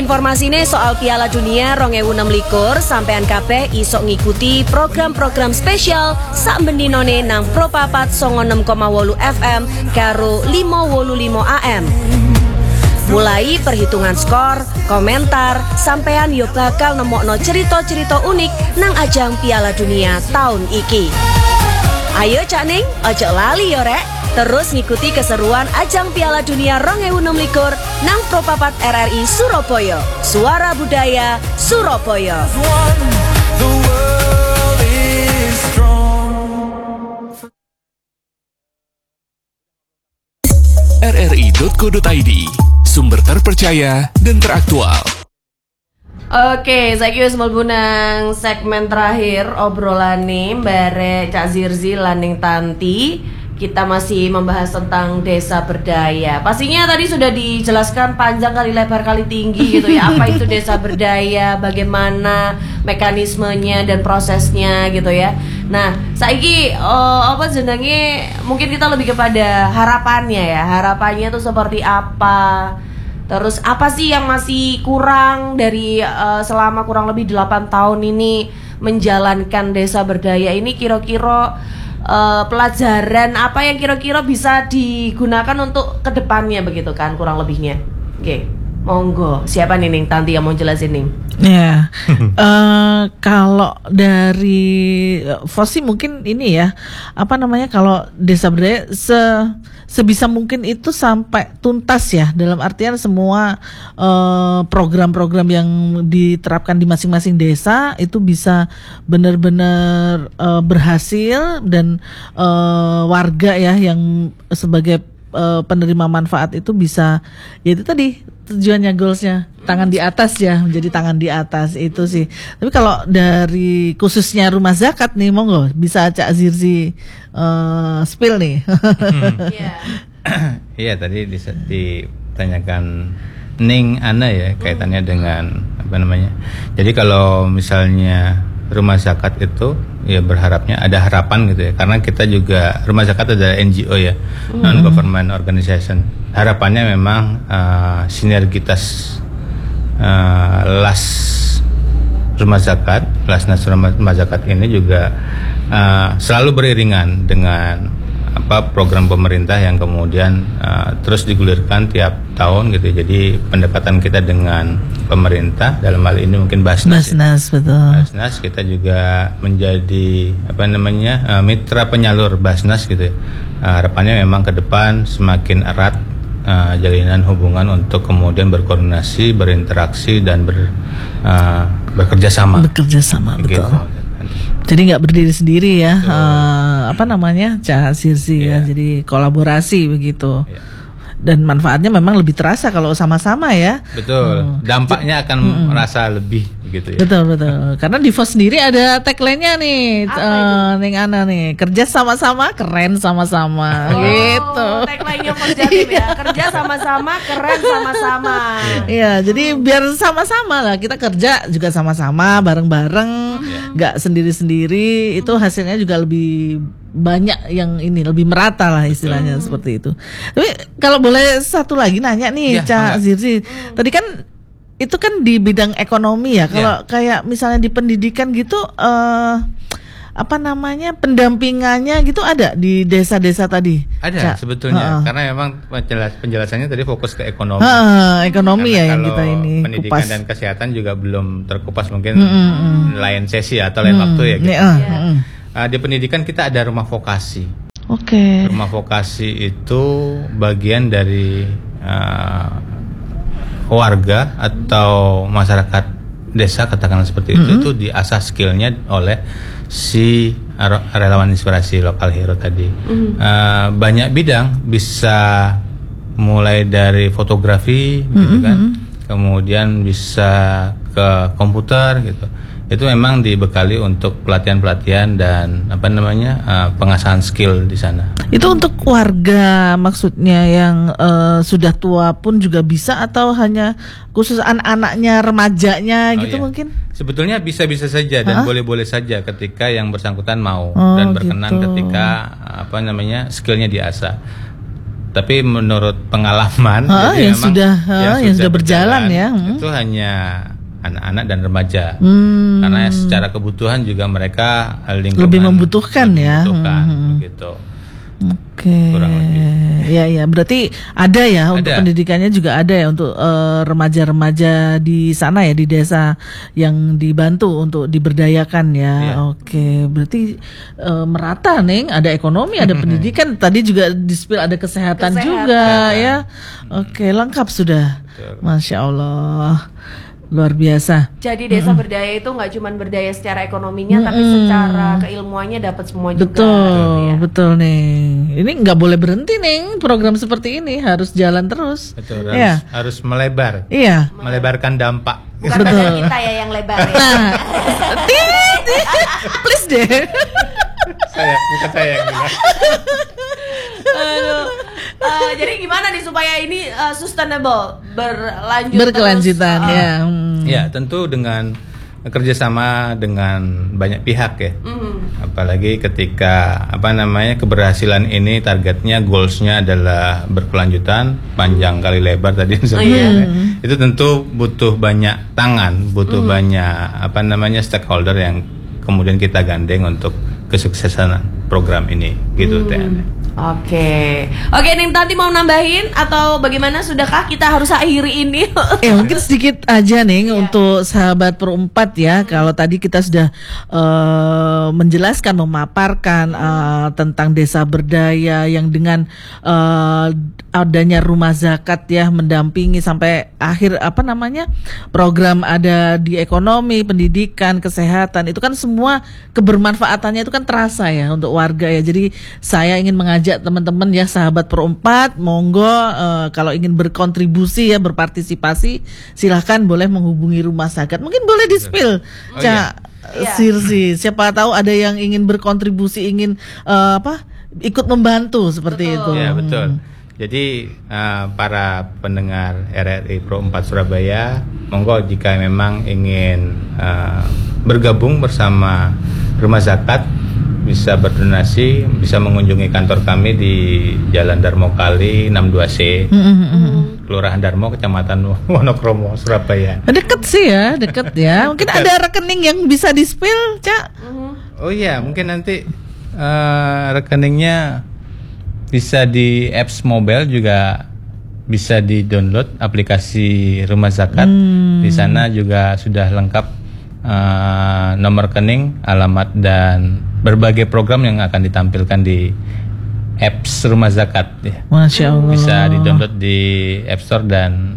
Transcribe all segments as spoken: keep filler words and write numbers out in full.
informasinya soal Piala Dunia dua ribu enam belas sampean kabeh iso ngikuti program-program spesial sak mendinone nang Pro papat songo enam koma wolu F M karo lima wolu lima A M. Mulai perhitungan skor, komentar, sampean yo bakal nemokno cerita-cerita unik nang ajang Piala Dunia tahun iki. Ayo Cak Ning, ojo lali yo rek. Terus ngikuti keseruan ajang Piala Dunia dua ribu enam belas nang Pro papat R R I Surabaya. Suara Budaya Surabaya. r r i dot co dot i d, sumber terpercaya dan teraktual. Oke, saya kira semua bunang segmen terakhir obrolan nih bare Cak Zirzi Landing Tanti. Kita masih membahas tentang desa berdaya. Pastinya tadi sudah dijelaskan panjang kali lebar kali tinggi gitu ya. Apa itu desa berdaya, bagaimana mekanismenya dan prosesnya gitu ya. Nah, saiki uh, apa jenenge mungkin kita lebih kepada harapannya ya. Harapannya tuh seperti apa? Terus apa sih yang masih kurang dari uh, selama kurang lebih delapan tahun ini menjalankan desa berdaya ini, kira-kira Uh, pelajaran apa yang kira-kira bisa digunakan untuk kedepannya begitu kan kurang lebihnya. Oke, okay. Monggo siapa nih Ning Tanti yang mau jelasin nih? Ya, uh, kalau dari Fosi mungkin ini ya apa namanya kalau desa berdaya se sebisa mungkin itu sampai tuntas ya, dalam artian semua uh, program-program yang diterapkan di masing-masing desa itu bisa benar-benar uh, berhasil dan uh, warga ya yang sebagai uh, penerima manfaat itu bisa ya itu tadi tujuannya, goalsnya tangan di atas ya, menjadi tangan di atas itu sih. Tapi kalau dari khususnya rumah zakat nih, monggo bisa Cak Zirzi uh, spill nih. Iya, yeah, tadi ditanyakan Ning Ana ya kaitannya dengan apa namanya. Jadi kalau misalnya rumah zakat itu ya berharapnya ada harapan gitu ya, karena kita juga rumah zakat adalah N G O ya, mm-hmm. non government organization. Harapannya memang uh, sinergitas uh, las rumah zakat, lasnas rumah, rumah zakat ini juga uh, selalu beriringan dengan apa program pemerintah yang kemudian uh, terus digulirkan tiap tahun gitu. Jadi pendekatan kita dengan pemerintah dalam hal ini mungkin Basnas. Basnas ya. Betul. Basnas kita juga menjadi apa namanya uh, mitra penyalur Basnas gitu. Ya. Uh, harapannya memang ke depan semakin erat uh, jalinan hubungan untuk kemudian berkoordinasi, berinteraksi dan ber uh, bekerja sama. Bekerja sama betul. Gitu. Jadi nggak berdiri sendiri ya, uh, apa namanya Cak Zirzi yeah. ya. Jadi kolaborasi begitu. Yeah. Dan manfaatnya memang lebih terasa kalau sama-sama ya. Betul. Hmm. Dampaknya akan hmm. merasa lebih gitu ya. Betul betul. Karena di F O S sendiri ada tagline-nya nih, uh, Ning Ana nih, kerja sama-sama, keren sama-sama. Oh, gitu. Tagline-nya F O S Jatim ya, kerja sama-sama, keren sama-sama. Iya, jadi biar sama-sama lah, kita kerja juga sama-sama, bareng-bareng, nggak sendiri-sendiri. Itu hasilnya juga lebih banyak yang ini, lebih merata lah istilahnya. Betul. Seperti itu. Tapi kalau boleh satu lagi nanya nih, ya, Cak Zirzi, hmm. tadi kan itu kan di bidang ekonomi ya. Kalau ya. kayak misalnya di pendidikan gitu, uh, apa namanya pendampingannya gitu ada di desa-desa tadi? Ada Cak. Sebetulnya, uh-uh. karena memang penjelas, penjelasannya tadi fokus ke ekonomi. Uh, ekonomi karena ya yang kita ini pendidikan kupas. Dan kesehatan juga belum terkupas, mungkin hmm. lain sesi atau lain hmm. waktu ya. Gitu. Uh, uh. Uh, di pendidikan kita ada rumah vokasi. Oke. Okay. Rumah vokasi itu bagian dari uh, warga atau masyarakat desa, katakanlah seperti mm-hmm. itu, itu diasah skillnya oleh si relawan inspirasi lokal hero tadi. Mm-hmm. Uh, banyak bidang, bisa mulai dari fotografi, mm-hmm. gitu kan, kemudian bisa ke komputer gitu. Itu memang dibekali untuk pelatihan-pelatihan dan apa namanya uh, pengasahan skill di sana. Itu untuk warga maksudnya yang uh, sudah tua pun juga bisa, atau hanya khusus anak-anaknya, remajanya oh, gitu iya. mungkin? Sebetulnya bisa-bisa saja dan Hah? boleh-boleh saja ketika yang bersangkutan mau oh, dan berkenan gitu. Ketika apa namanya skillnya diasah. tapi menurut pengalaman Ah, jadi yang memang sudah, ah, yang sudah berjalan ya. Hmm. itu hanya anak-anak dan remaja. Hmm. Karena secara kebutuhan juga mereka lingkungan Lebih membutuhkan lebih ya. membutuhkan, Hmm. begitu. Oke, Kurang lebih. ya ya berarti ada ya untuk Ada. pendidikannya juga ada ya untuk eh, remaja-remaja di sana ya di desa yang dibantu untuk diberdayakan ya. Iya. Oke, berarti eh, merata Neng, ada ekonomi, ada pendidikan, tadi juga di spill ada kesehatan, Kesehatan. juga ya. Oke, lengkap sudah, Betul. Masya Allah, luar biasa. Jadi desa berdaya itu nggak cuma berdaya secara ekonominya, tapi secara keilmuannya dapat semua juga. Betul, gitu ya. betul nih. Ini nggak boleh berhenti nih, program seperti ini harus jalan terus. Betul, harus, Ya, harus melebar, iya. melebarkan dampak. Bukan Betul. badan kita ya yang lebar ya. Nah, please deh. Saya, bukan saya yang bilang. Aduh. Eh, jadi gimana nih supaya ini eh, sustainable, berlanjut Berkelanjutan terus? ya. Hmm. Ya, tentu dengan kerjasama dengan banyak pihak ya. Mhm. Apalagi ketika apa namanya keberhasilan ini targetnya goalsnya adalah berkelanjutan panjang kali lebar tadi sebenarnya. Itu tentu butuh banyak tangan, butuh banyak apa namanya stakeholder yang kemudian kita gandeng untuk kesuksesan program ini gitu T N. Oke, oke Ning Tanti mau nambahin atau bagaimana? Sudahkah kita harus akhiri ini? Ya mungkin sedikit aja nih untuk sahabat perempat ya. Kalau tadi kita sudah eh, menjelaskan, memaparkan eh, tentang desa berdaya yang dengan eh, adanya rumah zakat ya mendampingi sampai akhir apa namanya program ada di ekonomi, pendidikan, kesehatan, itu kan semua kebermanfaatannya itu kan terasa ya untuk warga ya. Jadi saya ingin mengajak teman-teman ya sahabat perempat, monggo eh, kalau ingin berkontribusi ya berpartisipasi silahkan boleh menghubungi rumah zakat. Mungkin boleh di spill, Oh, Cak iya. Sirsi. Siapa tahu ada yang ingin berkontribusi, ingin eh, apa ikut membantu seperti Betul. itu. Ya betul. Jadi uh, para pendengar R R I Pro empat Surabaya, monggo jika memang ingin uh, bergabung bersama Rumah Zakat bisa berdonasi, bisa mengunjungi kantor kami di Jalan Darmo Kali enam puluh dua C, Kelurahan Darmo, Kecamatan Wonokromo, Surabaya. Deket sih ya, deket ya. Mungkin ada rekening yang bisa di spill, Cak. Oh iya, mungkin nanti uh, rekeningnya bisa di apps mobile juga bisa di-download aplikasi Rumah Zakat. Di sana juga sudah lengkap uh, nomor rekening, alamat dan berbagai program yang akan ditampilkan di apps Rumah Zakat ya. Masya Allah. Bisa di-download di App Store dan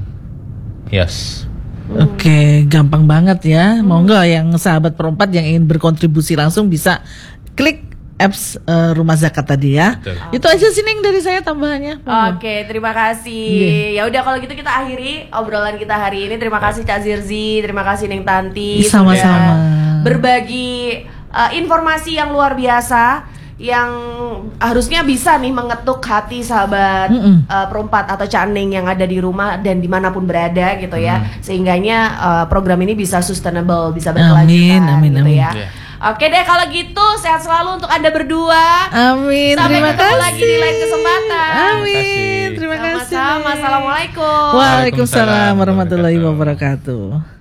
iOS. Oke, gampang banget ya. Monggo yang sahabat perempat yang ingin berkontribusi langsung bisa klik apps eh, Rumah Zakat tadi ya. Betul. Itu aja sih Ning dari saya tambahannya. Monggo. Oke, terima kasih. Ya udah kalau gitu kita akhiri obrolan kita hari ini. Terima kasih Cak Zirzi, terima kasih Ning Tanti Sama-sama. sudah berbagi uh, informasi yang luar biasa yang harusnya bisa nih mengetuk hati sahabat Mm-mm. uh, perempat atau Cak Ning yang ada di rumah dan dimanapun berada gitu ya. Sehingganya uh, program ini bisa sustainable, bisa berkelanjutan Amin, amin, gitu amin. ya. Ya. Oke deh kalau gitu sehat selalu untuk Anda berdua. Amin. Sampai Terima ketemu kasih. lagi di lain kesempatan. Amin. Terima kasih. Sama-sama. Assalamualaikum. Waalaikumsalam warahmatullahi warahmatullahi wabarakatuh.